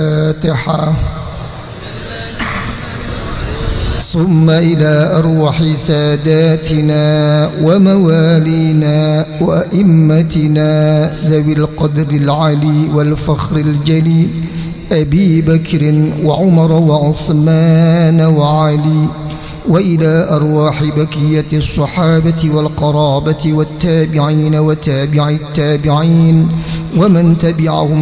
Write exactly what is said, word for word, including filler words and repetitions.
الفاتحة. ثم إلى أرواح ساداتنا وموالينا وأئمتنا ذوي القدر العلي والفخر الجليل أبي بكر وعمر وعثمان وعلي، وإلى أرواح بقية الصحابة والقرابة والتابعين وتابع التابعين ومن تبعهم